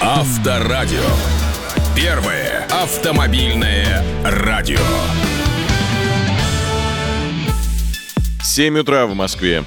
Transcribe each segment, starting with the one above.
Авторадио. Первое автомобильное радио. 7 утра в Москве.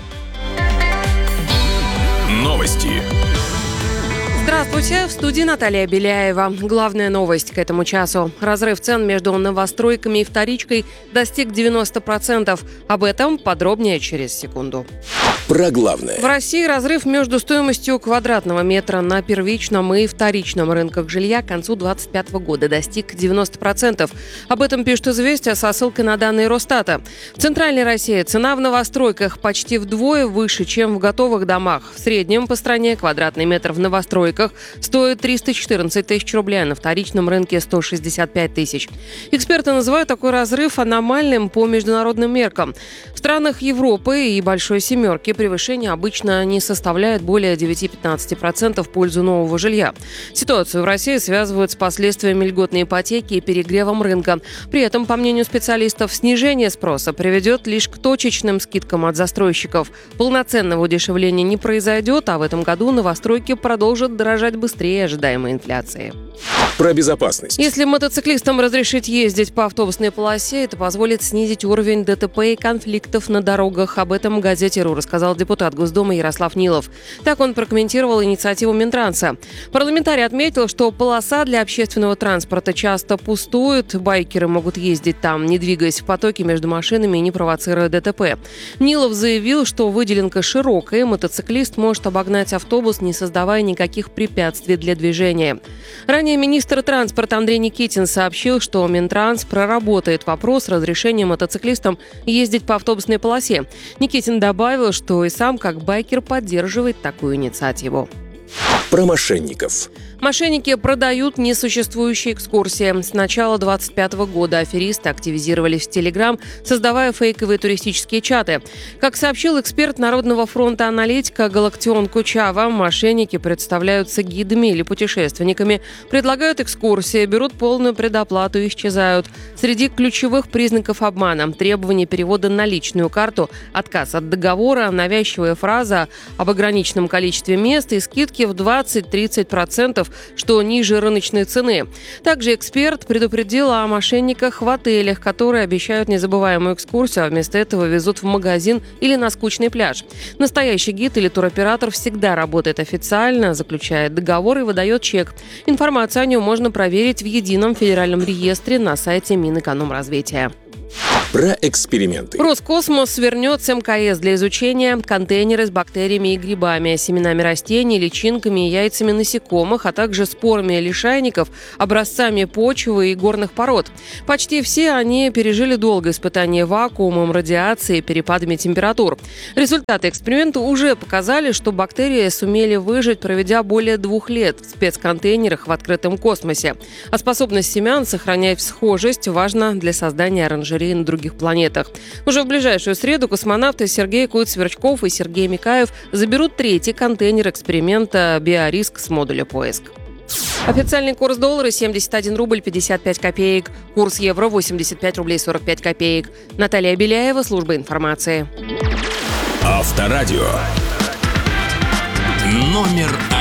Новости. Здравствуйте, в студии Наталья Беляева. Главная новость к этому часу. Разрыв цен между новостройками и вторичкой достиг 90%. Об этом подробнее через секунду. Про главное. В России разрыв между стоимостью квадратного метра на первичном и вторичном рынках жилья к концу 2025 года достиг 90%. Об этом пишут «Известия» со ссылкой на данные Росстата. В Центральной России цена в новостройках почти вдвое выше, чем в готовых домах. В среднем по стране квадратный метр в новостройках стоит 314 тысяч рублей, а на вторичном рынке 165 тысяч. Эксперты называют такой разрыв аномальным по международным меркам. В странах Европы и Большой Семерки превышение обычно не составляет более 9-15% в пользу нового жилья. Ситуацию в России связывают с последствиями льготной ипотеки и перегревом рынка. При этом, по мнению специалистов, снижение спроса приведет лишь к точечным скидкам от застройщиков. Полноценного удешевления не произойдет, а в этом году новостройки продолжат дорожать быстрее ожидаемой инфляции. Про безопасность. Если мотоциклистам разрешить ездить по автобусной полосе, это позволит снизить уровень ДТП и конфликтов на дорогах. Об этом газете «Ру» рассказал депутат Госдумы Ярослав Нилов. Так он прокомментировал инициативу Минтранса. Парламентарий отметил, что полоса для общественного транспорта часто пустует, байкеры могут ездить там, не двигаясь в потоке между машинами и не провоцируя ДТП. Нилов заявил, что выделенка широкая, мотоциклист может обогнать автобус, не создавая никаких препятствий для движения. Ранее министр транспорта Андрей Никитин сообщил, что Минтранс проработает вопрос разрешения мотоциклистам ездить по автобусной полосе. Никитин добавил, что и сам как байкер поддерживает такую инициативу. Про мошенников. Мошенники продают несуществующие экскурсии. С начала 2025 года аферисты активизировались в Телеграм, создавая фейковые туристические чаты. Как сообщил эксперт Народного фронта аналитика Галактион Кучава, мошенники представляются гидами или путешественниками, предлагают экскурсии, берут полную предоплату и исчезают. Среди ключевых признаков обмана – требование перевода на личную карту, отказ от договора, навязчивая фраза об ограниченном количестве мест и скидки в 20-30%, что ниже рыночной цены. Также эксперт предупредил о мошенниках в отелях, которые обещают незабываемую экскурсию, а вместо этого везут в магазин или на скучный пляж. Настоящий гид или туроператор всегда работает официально, заключает договор и выдает чек. Информацию о нем можно проверить в едином федеральном реестре на сайте Минэкономразвития. Про эксперименты. Роскосмос вернет с МКС для изучения контейнеры с бактериями и грибами, семенами растений, личинками и яйцами насекомых, а также спорами лишайников, образцами почвы и горных пород. Почти все они пережили долгое испытание вакуумом, радиацией, перепадами температур. Результаты эксперимента уже показали, что бактерии сумели выжить, проведя более 2 лет в спецконтейнерах в открытом космосе. А способность семян сохранять схожесть важна для создания оранжереи на других планетах. Уже в ближайшую среду космонавты Сергей Куйт-Сверчков и Сергей Микаев заберут 3-й контейнер эксперимента «Биориск» с модуля «Поиск». Официальный курс доллара – 71 рубль 55 копеек. Курс евро – 85 рублей 45 копеек. Наталья Беляева, служба информации. Авторадио. Номер